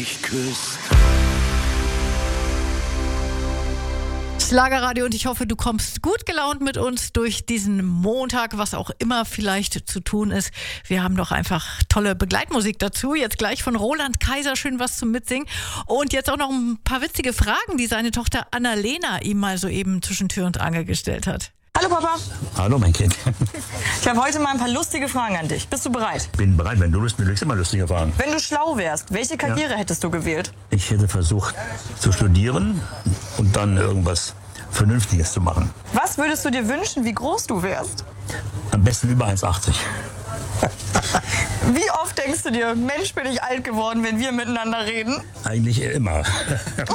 mich küsst. Schlagerradio, und ich hoffe, du kommst gut gelaunt mit uns durch diesen Montag, was auch immer vielleicht zu tun ist. Wir haben doch einfach tolle Begleitmusik dazu. Jetzt gleich von Roland Kaiser schön was zum Mitsingen. Und jetzt auch noch ein paar witzige Fragen, die seine Tochter Annalena ihm mal soeben zwischen Tür und Angel gestellt hat. Hallo Papa. Hallo mein Kind. Ich habe heute mal ein paar lustige Fragen an dich. Bist du bereit? Bin bereit, wenn du bist, mir immer lustige Fragen. Wenn du schlau wärst, welche Karriere hättest du gewählt? Ich hätte versucht zu studieren und dann irgendwas Vernünftiges zu machen. Was würdest du dir wünschen, wie groß du wärst? Am besten über 1,80. Wie oft denkst du dir, Mensch, bin ich alt geworden, wenn wir miteinander reden? Eigentlich immer.